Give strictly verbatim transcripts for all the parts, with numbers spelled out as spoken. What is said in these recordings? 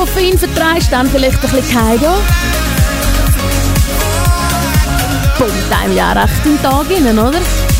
Koffein vertreibst, dann vielleicht ein bisschen Kaido. Pumpt einem ja recht im Tag rein, oder?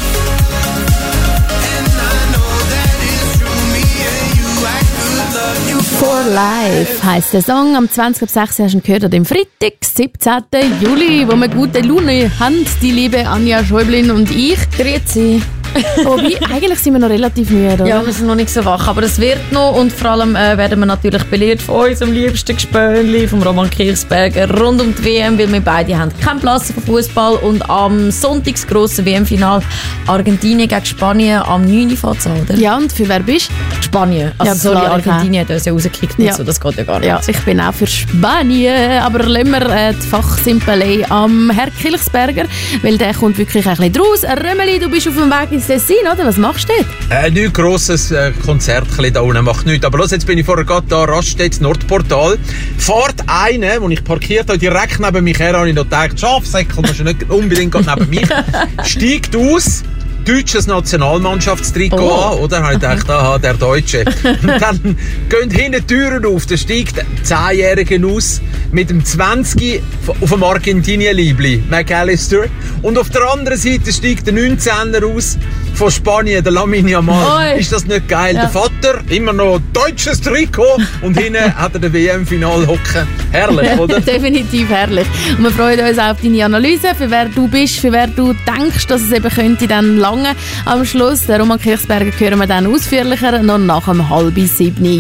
For Life heisst der Song. Am zwanzig ab sechs hast du ihn gehört, an dem Freitag, siebzehnten Juli, wo wir gute Laune haben, die liebe Anja Schäublin und ich. Grüezi. Wobei, eigentlich sind wir noch relativ müde, oder? Ja, wir sind noch nicht so wach, aber es wird noch und vor allem äh, werden wir natürlich belehrt von unserem liebsten Gespönli, vom Roman Kirchsberger, rund um die W M, weil wir beide haben keinen Platz für Fußball und am Sonntag das grosse W M-Final Argentinien gegen Spanien am neun Uhr fährt es an, oder? Ja, und für wer bist du? Spanien. Also ja, sorry, klar, Argentinien hat uns ja rausgekickt, ja. so, das geht ja gar nicht. Ja, ich bin auch für Spanien, aber lassen wir äh, die Fachsimpelei am Herr Kirchsberger, weil der kommt wirklich ein bisschen draus. Römeli, du bist auf dem Weg ins Tessin, oder? Was machst du dort? Äh, nichts grosses äh, Konzert da unten, macht nichts. Aber los, jetzt bin ich vorher gerade da, Raststätte, Nordportal. Fährt einer, wo ich parkiert habe, direkt neben mich her, habe ich noch gedacht, Schafsäckel, das ist nicht unbedingt neben mich, steigt aus, deutsches Nationalmannschaftstrikot oh. an, oder? Dann habe ich gedacht, aha, der Deutsche. Und dann gehen hinten die Türen auf, da steigt ein Zehnjähriger aus, mit dem zwanzig auf dem Argentinien-Liebli, McAllister. Und auf der anderen Seite steigt der neunzehner aus, von Spanien, der Lamine Yamal. Oi. Ist das nicht geil? Ja. Der Vater, immer noch deutsches Trikot und hinten hat er den W M-Final hocken. Herrlich, oder? Definitiv herrlich. Und wir freuen uns auch auf deine Analyse, für wer du bist, für wer du denkst, dass es eben könnte dann lange am Schluss. Der Roman Kirchsberger hören wir dann ausführlicher, noch nach dem halb sieben.